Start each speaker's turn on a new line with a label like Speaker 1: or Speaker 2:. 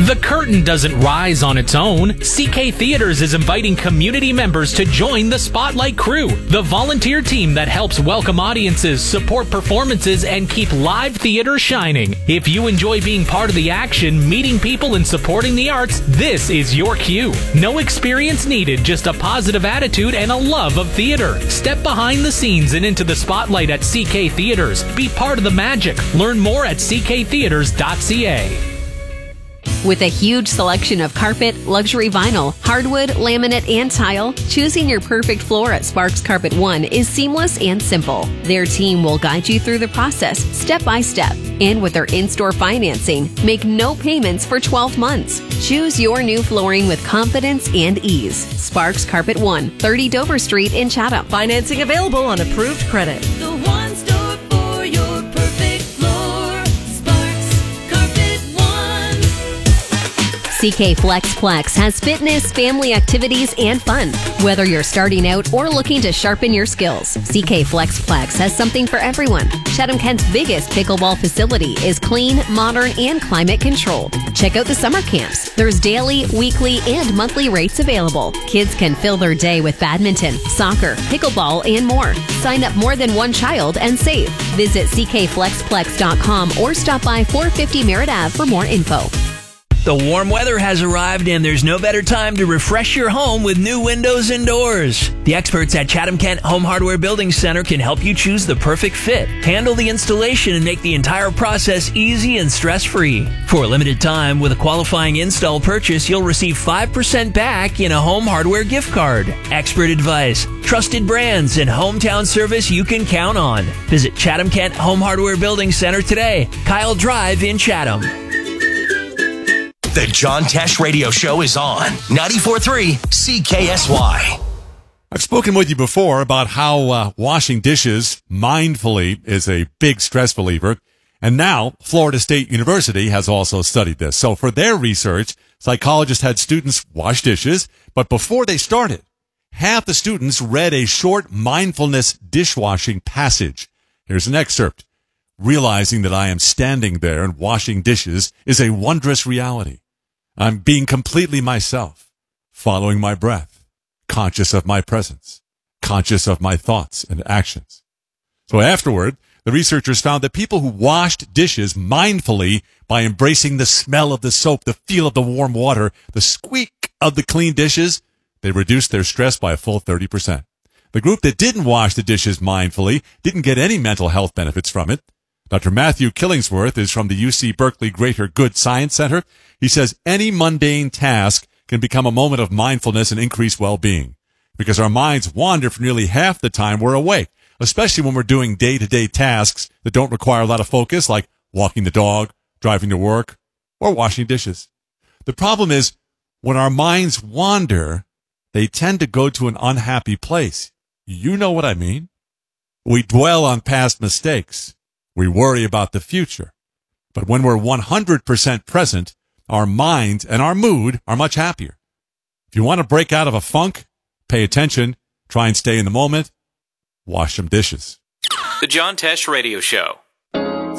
Speaker 1: The curtain doesn't rise on its own. CK Theaters is inviting community members to join the Spotlight Crew, the volunteer team that helps welcome audiences, support performances, and keep live theater shining. If you enjoy being part of the action, meeting people, and supporting the arts, this is your cue. No experience needed, just a positive attitude and a love of theater. Step behind the scenes and into the spotlight at CK Theaters. Be part of the magic. Learn more at cktheaters.ca.
Speaker 2: With a huge selection of carpet, luxury vinyl, hardwood, laminate, and tile, choosing your perfect floor at Sparks Carpet One is seamless and simple. Their team will guide you through the process step by step. And with their in-store financing, make no payments for 12 months. Choose your new flooring with confidence and ease. Sparks Carpet One, 30 Dover Street in Chatham.
Speaker 3: Financing available on approved credit.
Speaker 4: The one store for your perfect floor. Sparks Carpet One.
Speaker 2: CK FlexPlex has fitness, family activities, and fun. Whether you're starting out or looking to sharpen your skills, CK FlexPlex has something for everyone. Chatham-Kent's biggest pickleball facility is clean, modern, and climate controlled. Check out the summer camps. There's daily, weekly, and monthly rates available. Kids can fill their day with badminton, soccer, pickleball, and more. Sign up more than one child and save. Visit ckflexplex.com or stop by 450 Merritt Ave for more info.
Speaker 5: The warm weather has arrived, and there's no better time to refresh your home with new windows and doors. The experts at Chatham-Kent Home Hardware Building Center can help you choose the perfect fit, handle the installation, and make the entire process easy and stress-free. For a limited time, with a qualifying install purchase, you'll receive 5% back in a home hardware gift card. Expert advice, trusted brands, and hometown service you can count on. Visit Chatham-Kent Home Hardware Building Center today, Kyle Drive in Chatham.
Speaker 6: The John Tesh Radio Show is on 94.3 CKSY.
Speaker 7: I've spoken with you before about how washing dishes mindfully is a big stress reliever. And now Florida State University has also studied this. So for their research, psychologists had students wash dishes, but before they started, half the students read a short mindfulness dishwashing passage. Here's an excerpt. Realizing that I am standing there and washing dishes is a wondrous reality. I'm being completely myself, following my breath, conscious of my presence, conscious of my thoughts and actions. So afterward, the researchers found that people who washed dishes mindfully by embracing the smell of the soap, the feel of the warm water, the squeak of the clean dishes, they reduced their stress by a full 30%. The group that didn't wash the dishes mindfully didn't get any mental health benefits from it. Dr. Matthew Killingsworth is from the UC Berkeley Greater Good Science Center. He says any mundane task can become a moment of mindfulness and increased well-being because our minds wander for nearly half the time we're awake, especially when we're doing day-to-day tasks that don't require a lot of focus, like walking the dog, driving to work, or washing dishes. The problem is when our minds wander, they tend to go to an unhappy place. You know what I mean? We dwell on past mistakes. We worry about the future. But when we're 100% present, our mind and our mood are much happier. If you want to break out of a funk, pay attention, try and stay in the moment, wash some dishes.
Speaker 8: The John Tesh Radio Show.